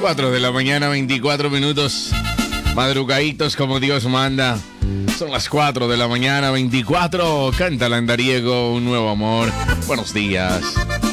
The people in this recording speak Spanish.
4 de la mañana, 24 minutos. Madrugaditos como Dios manda. Son las 4 de la mañana, 24. Canta Andariego, un nuevo amor. Buenos días.